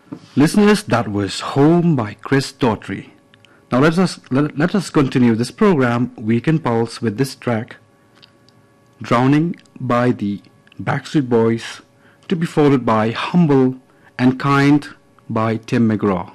Listeners, that was Home by Chris Daughtry. Now let us continue this program Weekend Pulse with this track Drowning by the Backstreet Boys, to be followed by Humble and Kind by Tim McGraw.